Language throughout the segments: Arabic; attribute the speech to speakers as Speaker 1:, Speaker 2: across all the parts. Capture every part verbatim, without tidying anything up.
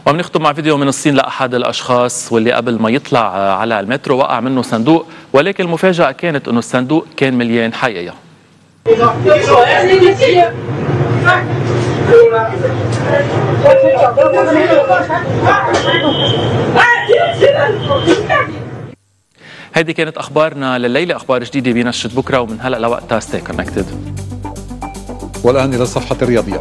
Speaker 1: وبنختم مع فيديو من الصين لأحد الأشخاص واللي قبل ما يطلع على المترو وقع منه صندوق، ولكن المفاجأة كانت أنه الصندوق كان مليان حقيقة. هذه كانت أخبارنا لليلة، أخبار جديدة بنشرة بكرة ومن هلأ لوقتها ستي كونكتد.
Speaker 2: والآن إلى الصفحة الرياضية.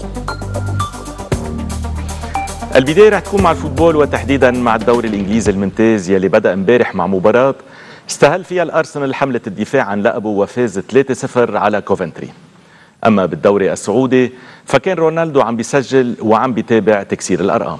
Speaker 3: البداية رح تكون مع الفوتبول وتحديدا مع الدوري الإنجليزي الممتاز يلي بدأ امبارح مع مباراة استهل فيها الأرسنال حملة الدفاع عن لقبه وفاز ثلاثة صفر على كوفنتري. أما بالدوري السعودي فكان رونالدو عم بيسجل وعم بيتابع تكسير الأرقام.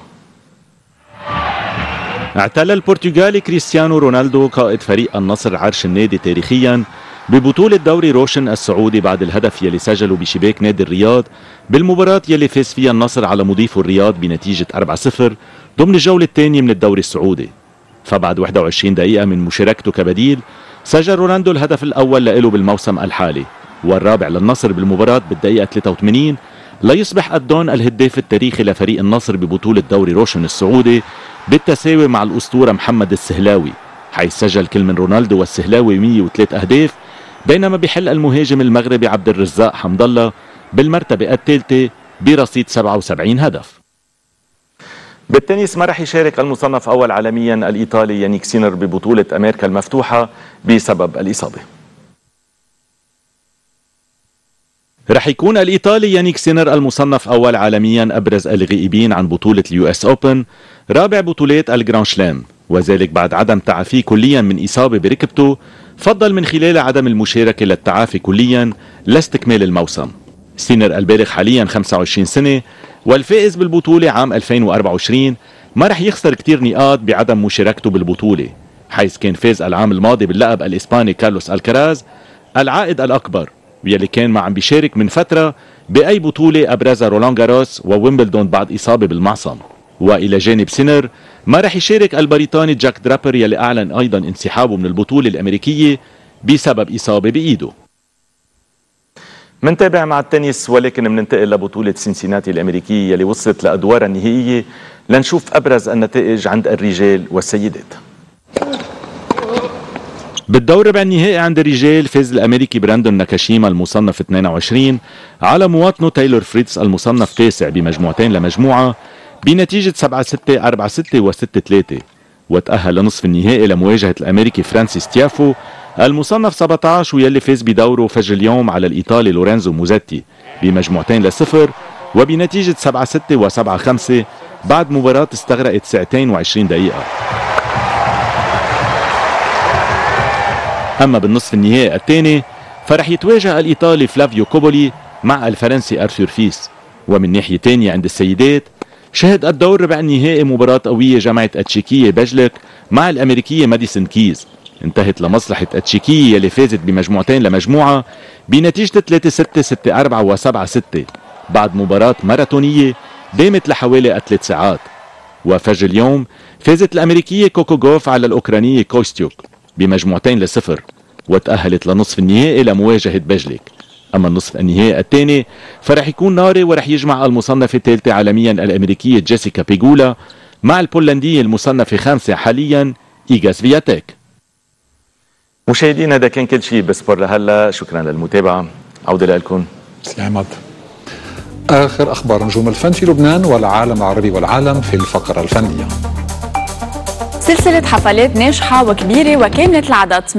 Speaker 3: اعتلى البرتغالي كريستيانو رونالدو قائد فريق النصر عرش النادي تاريخيا ببطولة دوري روشن السعودي بعد الهدف يلي سجله بشباك نادي الرياض بالمباراة يلي فاز فيها النصر على مضيفه الرياض بنتيجة أربعة صفر ضمن الجولة الثانية من الدوري السعودي. فبعد واحد وعشرين دقيقة من مشاركته كبديل سجل رونالدو الهدف الأول له بالموسم الحالي والرابع للنصر بالمباراة بالدقيقة ثلاثة وثمانين ليصبح الدون الهداف التاريخي لفريق النصر ببطولة دوري روشن السعودي بالتساوي مع الأسطورة محمد السهلاوي، حيث سجل كل من رونالدو والسهلاوي مئة وثلاثة أهداف، بينما بيحل المهاجم المغربي عبد الرزاق حمد الله بالمرتبة الثالثة برصيد سبعة وسبعين هدف. بالتنس ما رح يشارك المصنف أول عالميا الإيطالي يانيك سينر ببطولة أمريكا المفتوحة بسبب الإصابة. رح يكون الإيطالي يانيك سينر المصنف أول عالميا أبرز الغائبين عن بطولة اليو اس أوبن رابع بطولات الجراند سلام، وذلك بعد عدم تعافيه كليا من إصابة بركبته فضل من خلال عدم المشاركة للتعافي كليا لاستكمال الموسم. سينر البالغ حاليا خمسة وعشرين سنة والفائز بالبطولة عام ألفين وأربعة وعشرين ما رح يخسر كتير نقاط بعدم مشاركته بالبطولة، حيث كان فاز العام الماضي باللقب الإسباني كارلوس الكراز العائد الأكبر، واللي كان ما عم بيشارك من فترة بأي بطولة أبرزها رولان جاروس وويمبلدون بعد إصابة بالمعصم. وإلى جانب سينر ما رح يشارك البريطاني جاك درابر يلي أعلن أيضا انسحابه من البطولة الأمريكية بسبب إصابة بإيده. منتابع مع التنس ولكن مننتقل لبطولة سينسيناتي الأمريكية يلي وصلت لأدوار النهائية لنشوف أبرز النتائج عند الرجال والسيدات. بالدور ربع النهائي عند الرجال فاز الأمريكي براندون ناكاشيما المصنف اثنين وعشرين على مواطنه تايلور فريتز المصنف تاسع بمجموعتين لمجموعة بنتيجة سبعة ستة أربعة ستة وستة ثلاثة، وتأهل لنصف النهائي لمواجهة الأمريكي فرانسيس تيافو المصنف سبعة عشر واللي فاز بدوره فجر اليوم على الإيطالي لورينزو موزاتي بمجموعتين لصفر وبنتيجة سبعة ستة وسبعة خمسة بعد مباراة استغرقت ساعتين وعشرين دقيقة. أما بالنصف النهائي الثاني فرح يتواجه الإيطالي فلافيو كوبولي مع الفرنسي أرثور فيس. ومن ناحية تانية عند السيدات شهد الدور ربع النهائي مباراة قوية جمعت التشيكية بجلك مع الأمريكية ماديسون كيز، انتهت لمصلحة التشيكية يلي فازت بمجموعتين لمجموعة بنتيجة ثلاثة ستة ستة أربعة وسبعة ستة بعد مباراة ماراثونية دامت لحوالي ثلاث ساعات. وفجر اليوم فازت الأمريكية كوكو جوف على الأوكرانية كوستيوك بمجموعتين لصفر وتأهلت لنصف النهائي لمواجهة بجلك. أما النصف النهائي الثاني فرح يكون ناري ورح يجمع المصنفة الثالثة عالميا الأمريكية جيسيكا بيغولا مع البولندية المصنفة خامسة حاليا إيغا سفياتيك. مشاهدينا هذا كان كل شيء بسبور لهلا، شكرا للمتابعة، عودة لكم.
Speaker 2: سلامات. آخر أخبار نجوم الفن في لبنان والعالم العربي والعالم في الفقرة الفنية.
Speaker 4: سلسلة حفلات ناجحة وكبيرة وكاملة العدد